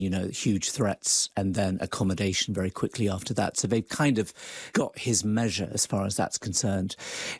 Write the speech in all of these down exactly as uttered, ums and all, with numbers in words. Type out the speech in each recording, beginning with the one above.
you know, huge threats and then accommodation very quickly after that. So they've kind of got his measure as far as that's concerned.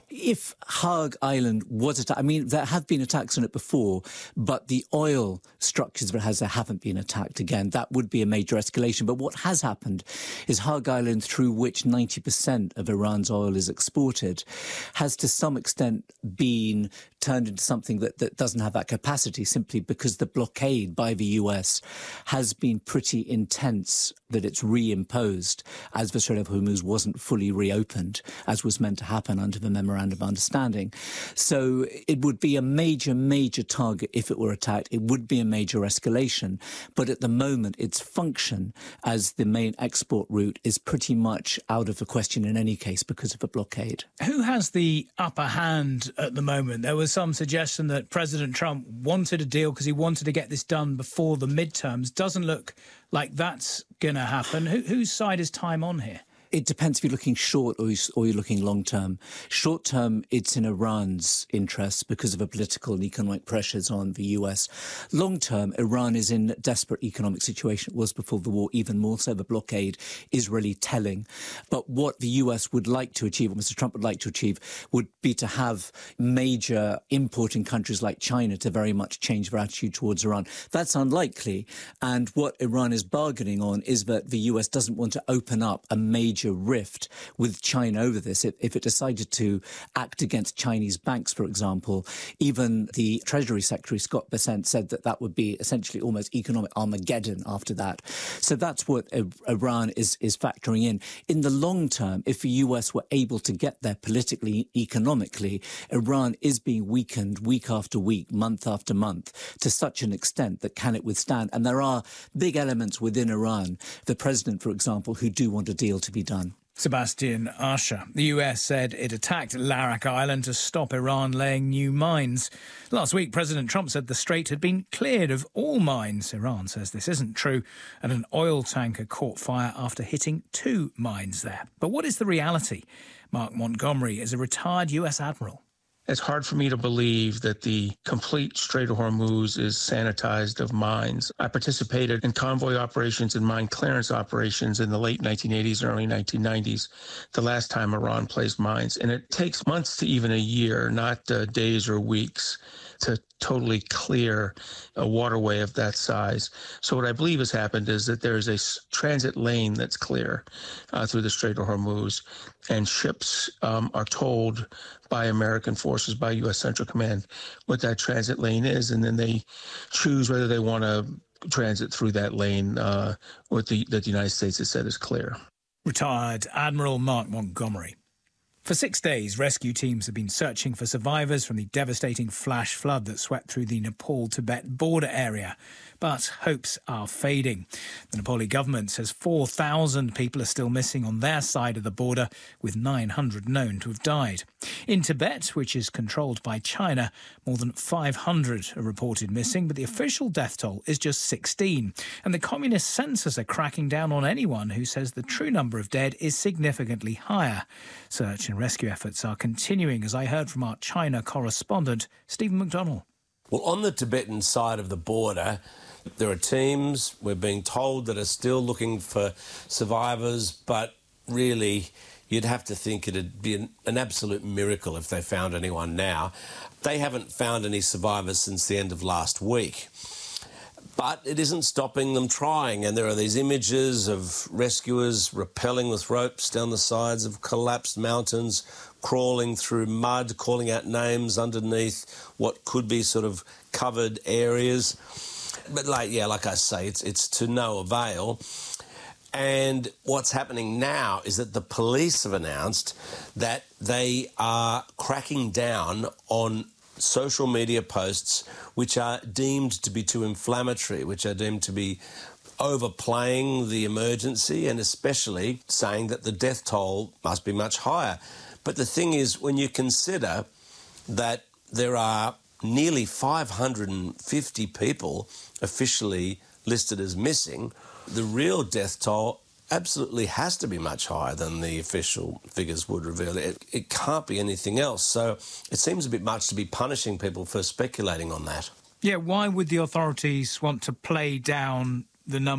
If Hague Island was attacked, I mean, there have been attacks on it before, but the oil structures that it has there haven't been attacked again. That would be a major escalation. But what has happened is Hague Island, through which ninety percent of Iran's oil is exported, has to some extent been turned into something that, that doesn't have that capacity, simply because the blockade by the U S has been pretty intense, that it's reimposed as the Strait of Hormuz wasn't fully reopened, as was meant to happen under the Memorandum of Understanding. So it would be a major, major target if it were attacked. It would be a major escalation. But at the moment, its function as the main export route is pretty much out of the question in any case because of a blockade. Who has the upper hand at the moment? There was some suggestion that President Trump wanted a deal because he wanted to get this done before the midterms. Doesn't look like that's going to happen. Who, whose side is time on here? It depends if you're looking short or you're looking long-term. Short-term, it's in Iran's interests because of the political and economic pressures on the U S. Long-term, Iran is in a desperate economic situation. It was before the war, even more so. The blockade is really telling. But what the U S would like to achieve, what Mister Trump would like to achieve, would be to have major importing countries like China to very much change their attitude towards Iran. That's unlikely. And what Iran is bargaining on is that the U S doesn't want to open up a major rift with China over this. If, if it decided to act against Chinese banks, for example, even the Treasury Secretary, Scott Bessent, said that that would be essentially almost economic Armageddon after that. So that's what Iran is, is factoring in. In the long term, if the U S were able to get there politically, economically, Iran is being weakened week after week, month after month, to such an extent that can it withstand? And there are big elements within Iran, the president, for example, who do want a deal to be done. Sebastian Asher. The U S said it attacked Larak Island to stop Iran laying new mines. Last week, President Trump said the strait had been cleared of all mines. Iran says this isn't true, and an oil tanker caught fire after hitting two mines there. But what is the reality? Mark Montgomery is a retired U S admiral. It's hard for me to believe that the complete Strait of Hormuz is sanitized of mines. I participated in convoy operations and mine clearance operations in the late nineteen eighties and early nineteen nineties, the last time Iran placed mines. And it takes months to even a year, not uh, days or weeks, to totally clear a waterway of that size. So what I believe has happened is that there is a transit lane that's clear uh, through the Strait of Hormuz, and ships um, are told by American forces, by U S Central Command, what that transit lane is, and then they choose whether they want to transit through that lane uh, what the, that the United States has said is clear. Retired Admiral Mark Montgomery. For six days, rescue teams have been searching for survivors from the devastating flash flood that swept through the Nepal-Tibet border area. But hopes are fading. The Nepali government says four thousand people are still missing on their side of the border, with nine hundred known to have died. In Tibet, which is controlled by China, more than five hundred are reported missing, but the official death toll is just sixteen. And the communist censors are cracking down on anyone who says the true number of dead is significantly higher. Search and rescue efforts are continuing, as I heard from our China correspondent, Stephen McDonnell. Well, on the Tibetan side of the border, there are teams, we're being told, that are still looking for survivors, but really you'd have to think it'd be an, an absolute miracle if they found anyone now. They haven't found any survivors since the end of last week. But it isn't stopping them trying, and there are these images of rescuers rappelling with ropes down the sides of collapsed mountains, crawling through mud, calling out names underneath what could be sort of covered areas. But, like, yeah, like I say, it's, it's to no avail. And what's happening now is that the police have announced that they are cracking down on social media posts which are deemed to be too inflammatory, which are deemed to be overplaying the emergency, and especially saying that the death toll must be much higher. But the thing is, when you consider that there are nearly five hundred fifty people officially listed as missing, the real death toll absolutely has to be much higher than the official figures would reveal. It, it can't be anything else. So it seems a bit much to be punishing people for speculating on that. Yeah, why would the authorities want to play down the number